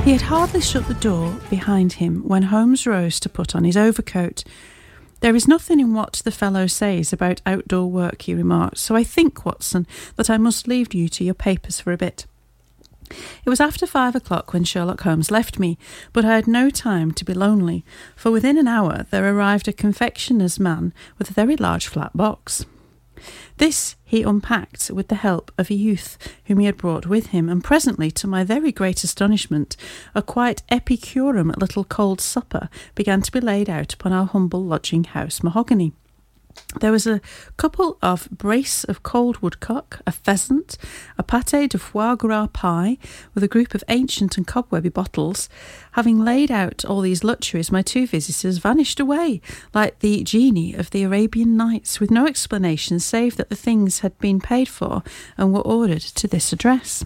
He had hardly shut the door behind him when Holmes rose to put on his overcoat. "There is nothing in what the fellow says about outdoor work," he remarked, "so I think, Watson, that I must leave you to your papers for a bit." It was after 5 o'clock when Sherlock Holmes left me, but I had no time to be lonely, for within an hour there arrived a confectioner's man with a very large flat box. This he unpacked with the help of a youth whom he had brought with him, and presently, to my very great astonishment, a quite epicurean little cold supper began to be laid out upon our humble lodging-house mahogany. There was a couple of brace of cold woodcock, a pheasant, a pâté de foie gras pie, with a group of ancient and cobwebby bottles. Having laid out all these luxuries, my two visitors vanished away, like the genii of the Arabian Nights, with no explanation save that the things had been paid for and were ordered to this address.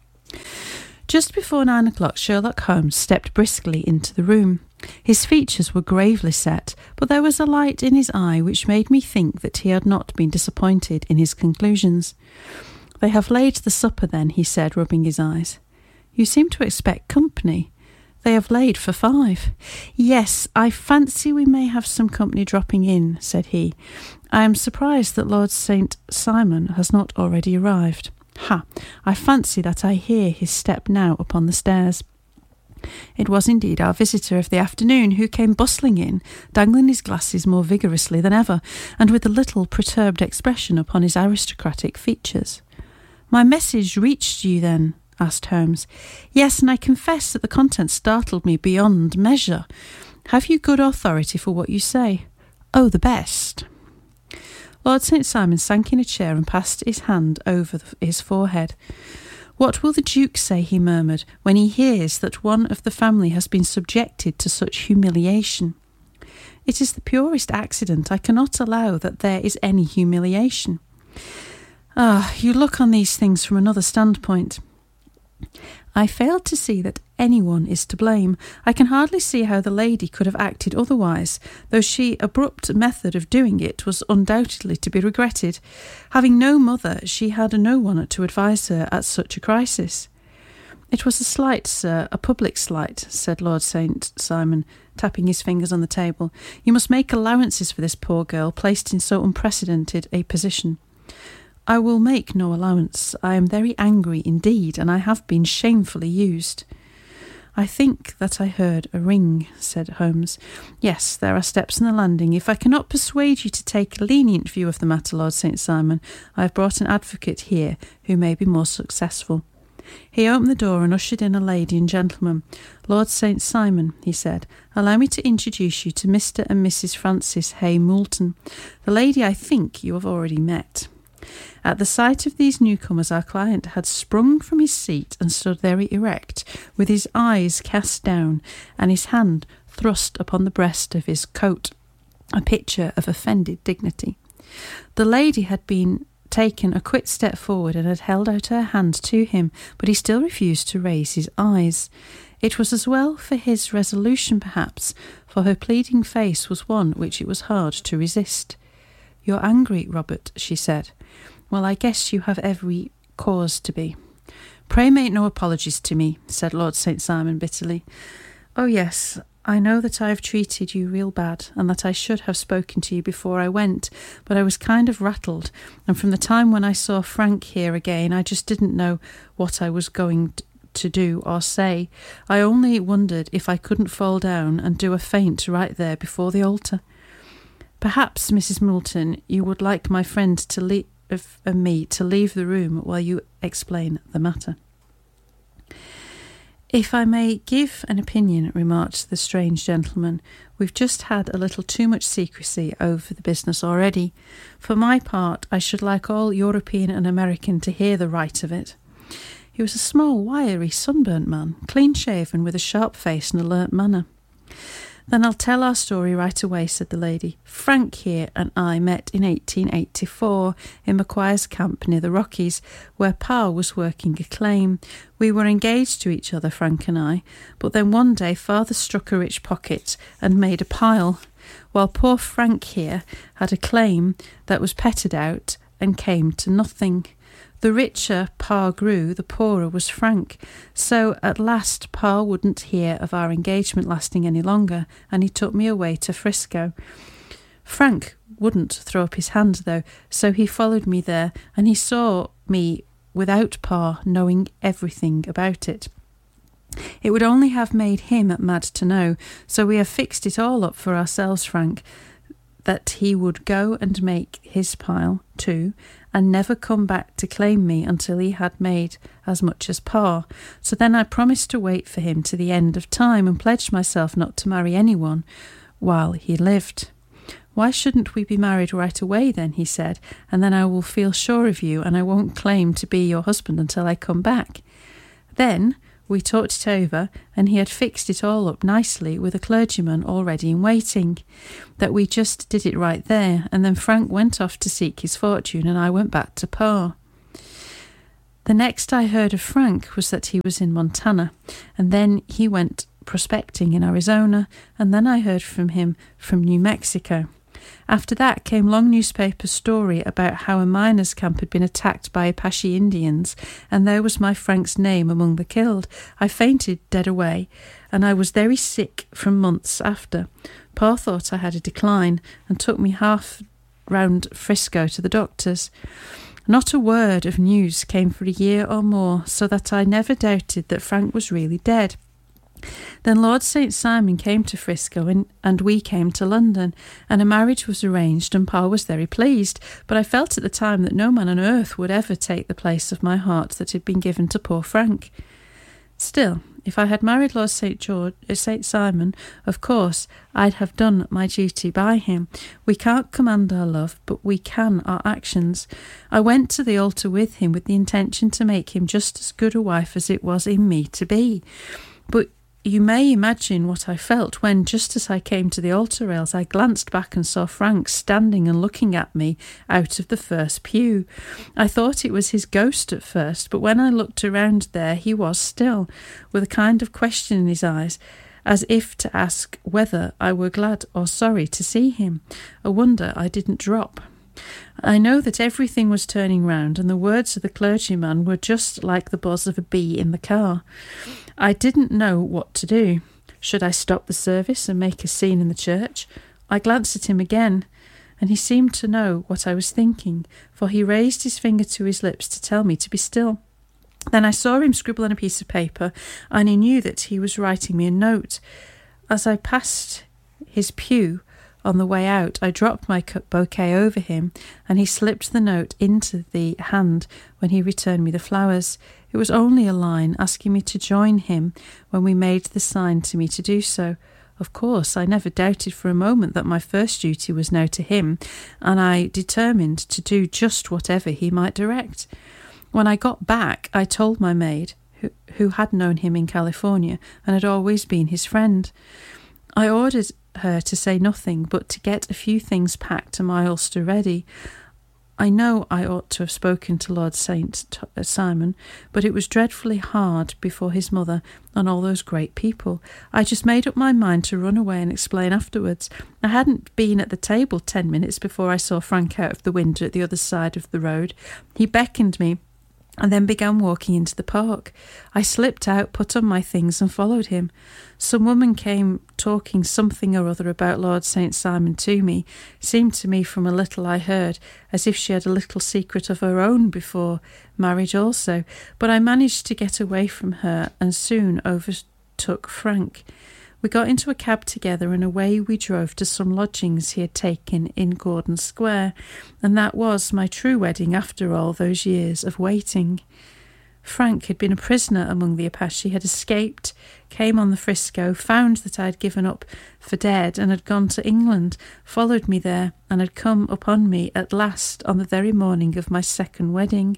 Just before 9 o'clock, Sherlock Holmes stepped briskly into the room. His features were gravely set, but there was a light in his eye which made me think that he had not been disappointed in his conclusions. "They have laid the supper, then," he said, rubbing his eyes. "You seem to expect company." "They have laid for 5. "Yes, I fancy we may have some company dropping in," said he. "I am surprised that Lord St. Simon has not already arrived. Ha! I fancy that I hear his step now upon the stairs." It was indeed our visitor of the afternoon, who came bustling in, dangling his glasses more vigorously than ever, and with a little perturbed expression upon his aristocratic features. "My message reached you, then?" asked Holmes. "Yes, and I confess that the contents startled me beyond measure. Have you good authority for what you say?" "Oh, the best." Lord St. Simon sank in a chair and passed his hand over his forehead. "What will the Duke say," he murmured, "when he hears that one of the family has been subjected to such humiliation?" "It is the purest accident. I cannot allow that there is any humiliation." "Ah, you look on these things from another standpoint." "I fail to see that anyone is to blame. I can hardly see how the lady could have acted otherwise, though she abrupt method of doing it was undoubtedly to be regretted. Having no mother, she had no one to advise her at such a crisis." "It was a slight, sir, a public slight," said Lord St. Simon, tapping his fingers on the table. "You must make allowances for this poor girl, placed in so unprecedented a position." "I will make no allowance. I am very angry indeed, and I have been shamefully used." "I think that I heard a ring," said Holmes. "Yes, there are steps on the landing. If I cannot persuade you to take a lenient view of the matter, Lord St. Simon, I have brought an advocate here who may be more successful." He opened the door and ushered in a lady and gentleman. "Lord St. Simon," he said, "allow me to introduce you to Mr. and Mrs. Francis Hay Moulton. The lady I think you have already met." At the sight of these newcomers, our client had sprung from his seat and stood very erect, with his eyes cast down and his hand thrust upon the breast of his coat, a picture of offended dignity. The lady had been taken a quick step forward and had held out her hand to him, but he still refused to raise his eyes. It was as well for his resolution, perhaps, for her pleading face was one which it was hard to resist. "You're angry, Robert," she said. "Well, I guess you have every cause to be." "Pray make no apologies to me," said Lord St. Simon bitterly. "Oh yes, I know that I have treated you real bad, and that I should have spoken to you before I went, but I was kind of rattled, and from the time when I saw Frank here again, I just didn't know what I was going to do or say. I only wondered if I couldn't fall down and do a faint right there before the altar. Perhaps, Mrs. Moulton, you would like my friend to leave the room while you explain the matter." "If I may give an opinion," remarked the strange gentleman, "we've just had a little too much secrecy over the business already. For my part, I should like all European and American to hear the right of it." He was a small, wiry, sunburnt man, clean-shaven, with a sharp face and alert manner. "Then I'll tell our story right away," said the lady. "Frank here and I met in 1884 in Macquare's camp near the Rockies, where Pa was working a claim. We were engaged to each other, Frank and I, but then one day Father struck a rich pocket and made a pile, while poor Frank here had a claim that was petted out and came to nothing. The richer Pa grew, the poorer was Frank. So at last Pa wouldn't hear of our engagement lasting any longer, and he took me away to Frisco. Frank wouldn't throw up his hand, though, so he followed me there, and he saw me without Pa knowing everything about it. It would only have made him mad to know, so we have fixed it all up for ourselves, Frank, that he would go and make his pile too, and never come back to claim me until he had made as much as Pa. So then I promised to wait for him to the end of time, and pledged myself not to marry anyone while he lived. Why shouldn't we be married right away then, he said, and then I will feel sure of you, and I won't claim to be your husband until I come back. Then we talked it over, and he had fixed it all up nicely with a clergyman already in waiting, that we just did it right there, and then Frank went off to seek his fortune, and I went back to Pa. The next I heard of Frank was that he was in Montana, and then he went prospecting in Arizona, and then I heard from him from New Mexico. After that came long newspaper story about how a miners' camp had been attacked by Apache Indians, and there was my Frank's name among the killed. I fainted dead away, and I was very sick for months after. Pa thought I had a decline, and took me half round Frisco to the doctors. Not a word of news came for a year or more, so that I never doubted that Frank was really dead. Then Lord St. Simon came to Frisco, and we came to London, and a marriage was arranged, and Pa was very pleased, but I felt at the time that no man on earth would ever take the place of my heart that had been given to poor Frank. Still, if I had married Lord St. Simon, of course I'd have done my duty by him. We can't command our love, but we can our actions. I went to the altar with him with the intention to make him just as good a wife as it was in me to be. But you may imagine what I felt when, just as I came to the altar rails, I glanced back and saw Frank standing and looking at me out of the first pew. I thought it was his ghost at first, but when I looked around there he was still, with a kind of question in his eyes, as if to ask whether I were glad or sorry to see him. A wonder I didn't drop. I know that everything was turning round, and the words of the clergyman were just like the buzz of a bee in the car. I didn't know what to do. Should I stop the service and make a scene in the church? I glanced at him again, and he seemed to know what I was thinking, for he raised his finger to his lips to tell me to be still. Then I saw him scribble on a piece of paper, and he knew that he was writing me a note. As I passed his pew on the way out, I dropped my bouquet over him, and he slipped the note into the hand when he returned me the flowers. It was only a line asking me to join him when we made the sign to me to do so. Of course, I never doubted for a moment that my first duty was now to him, and I determined to do just whatever he might direct. When I got back, I told my maid, who had known him in California and had always been his friend. I ordered her to say nothing, but to get a few things packed and my ulster ready. I know I ought to have spoken to Lord St. Simon, but it was dreadfully hard before his mother and all those great people. I just made up my mind to run away and explain afterwards. I hadn't been at the table 10 minutes before I saw Frank out of the window at the other side of the road. He beckoned me and then began walking into the park. I slipped out, put on my things, and followed him. Some woman came talking something or other about Lord St. Simon to me. Seemed to me from a little I heard as if she had a little secret of her own before marriage also, but I managed to get away from her and soon overtook Frank. We got into a cab together, and away we drove to some lodgings he had taken in Gordon Square, and that was my true wedding after all those years of waiting. Frank had been a prisoner among the Apache, had escaped, came on the Frisco, found that I had given up for dead and had gone to England, followed me there, and had come upon me at last on the very morning of my second wedding.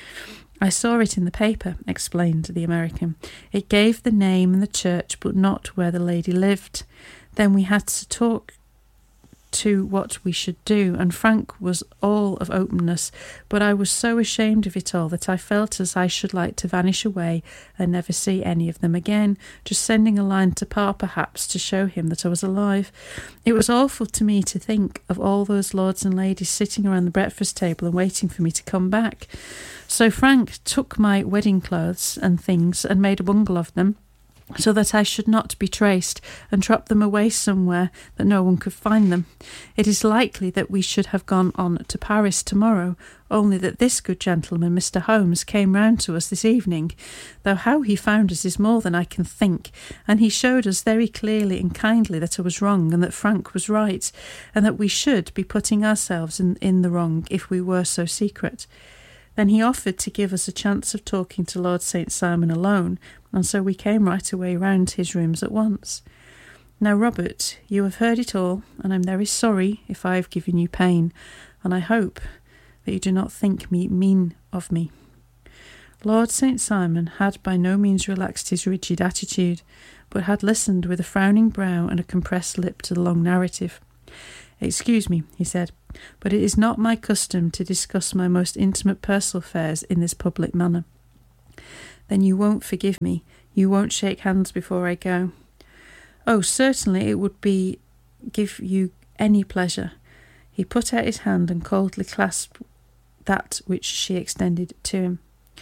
I saw it in the paper, explained the American. It gave the name and the church, but not where the lady lived. Then we had to talk to what we should do, and Frank was all of openness, but I was so ashamed of it all that I felt as I should like to vanish away and never see any of them again, just sending a line to Pa perhaps to show him that I was alive. It was awful to me to think of all those lords and ladies sitting around the breakfast table and waiting for me to come back. So Frank took my wedding clothes and things and made a bundle of them, so that I should not be traced, and dropped them away somewhere that no one could find them. It is likely that we should have gone on to Paris tomorrow, only that this good gentleman, Mr. Holmes, came round to us this evening, though how he found us is more than I can think, and he showed us very clearly and kindly that I was wrong and that Frank was right, and that we should be putting ourselves in the wrong if we were so secret. Then he offered to give us a chance of talking to Lord St. Simon alone, and so we came right away round his rooms at once. Now, Robert, you have heard it all, and I'm very sorry if I have given you pain, and I hope that you do not think me mean of me. Lord St. Simon had by no means relaxed his rigid attitude, but had listened with a frowning brow and a compressed lip to the long narrative. "Excuse me," he said, "but it is not my custom to discuss my most intimate personal affairs in this public manner." "Then you won't forgive me? You won't shake hands before I go?" "Oh, certainly, it would give you any pleasure." He put out his hand and coldly clasped that which she extended to him.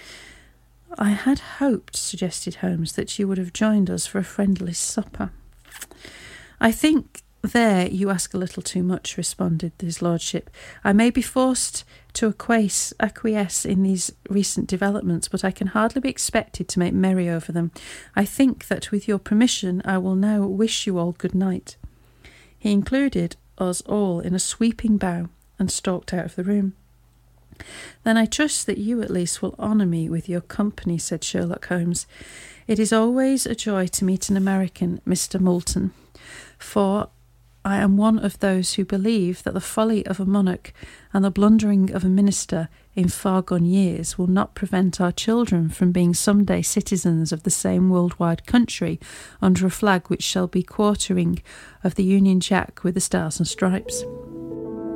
"I had hoped," suggested Holmes, "that you would have joined us for a friendly supper." "I think there you ask a little too much," responded his lordship. "I may be forced to acquiesce in these recent developments, but I can hardly be expected to make merry over them. I think that with your permission I will now wish you all good night." He included us all in a sweeping bow and stalked out of the room. "Then I trust that you at least will honour me with your company," said Sherlock Holmes. "It is always a joy to meet an American, Mr. Moulton, for I am one of those who believe that the folly of a monarch and the blundering of a minister in far-gone years will not prevent our children from being some day citizens of the same world-wide country under a flag which shall be quartering of the Union Jack with the stars and stripes."